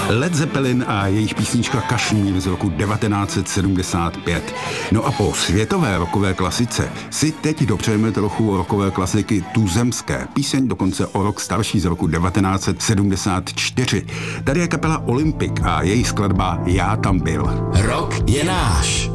Led Zeppelin a jejich písnička Kashmir z roku 1975. No a po světové rockové klasice si teď dopřejeme trochu rockové klasiky tuzemské. Píseň dokonce o rok starší z roku 1974. Tady je kapela Olympic a její skladba Já tam byl. Rock je náš.